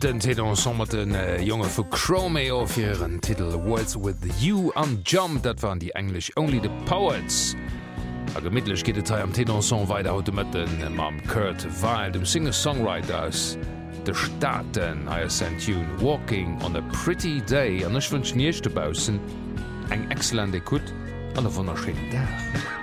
den Titelson mat den Junge vu Chrome auf ihren Titel Words with You an Jump, dat waren die Englisch Only the Poets. A gemidlech geht et am Titelson weiter haut mat den am Kurt Weill, dem Singer-Songwriter aus de Staaten ISN Tune Walking on a Pretty Day an ech wünsch niechtebausen eng excellente Kut an der wunderschönen Tag.